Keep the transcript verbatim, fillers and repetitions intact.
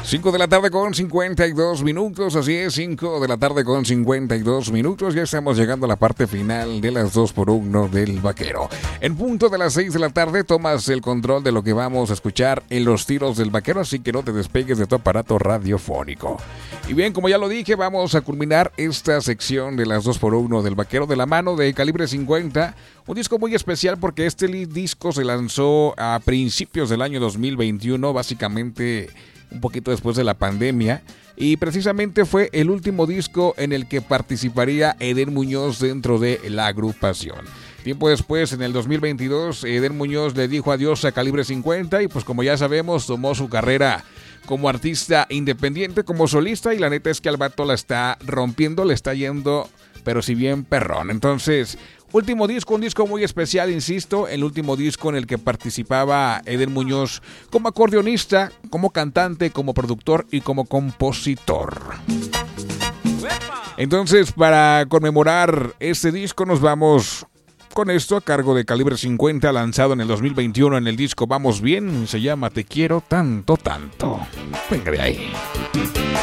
cinco de la tarde con cincuenta y dos minutos, así es, cinco de la tarde con cincuenta y dos minutos. Ya estamos llegando a la parte final de las dos por uno del Vaquero. En punto de las seis de la tarde tomas el control de lo que vamos a escuchar en los tiros del Vaquero, así que no te despegues de tu aparato radiofónico. Y bien, como ya lo dije, vamos a culminar esta sección de las dos por uno del Vaquero de la mano de Calibre cincuenta. Un disco muy especial porque este disco se lanzó a principios del año dos mil veintiuno, básicamente un poquito después de la pandemia, y precisamente fue el último disco en el que participaría Eden Muñoz dentro de la agrupación. Tiempo después, en el dos mil veintidós, Eden Muñoz le dijo adiós a Calibre cincuenta y pues como ya sabemos, tomó su carrera como artista independiente, como solista, y la neta es que al vato la está rompiendo, le está yendo, pero si bien perrón. Entonces, último disco, un disco muy especial, insisto, el último disco en el que participaba Eden Muñoz como acordeonista, como cantante, como productor y como compositor. Entonces, para conmemorar este disco, nos vamos con esto a cargo de Calibre cincuenta, lanzado en el dos mil veintiuno en el disco Vamos Bien, se llama Te Quiero Tanto Tanto. Venga de ahí.